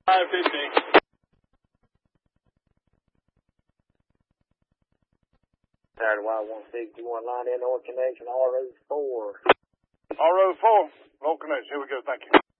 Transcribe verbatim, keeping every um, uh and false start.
five fifty. Saturday Y one sixty-one, line in, North Connection, R O four. R O four, North Connection. Here we go. Thank you.